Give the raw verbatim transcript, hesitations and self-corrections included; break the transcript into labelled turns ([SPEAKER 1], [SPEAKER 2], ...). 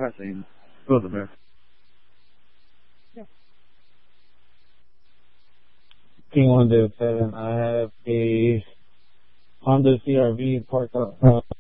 [SPEAKER 1] I've seen. Two of them there.
[SPEAKER 2] King one seven. I have a Honda C R V parked out front.